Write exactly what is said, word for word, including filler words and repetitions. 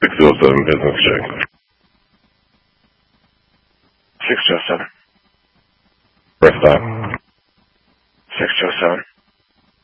six oh seven business check. six oh seven. Press stop. six oh seven.